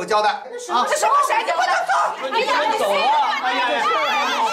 有个交代啊！ 这什么谁？你快点走！ 你怎么走啊？哎呀！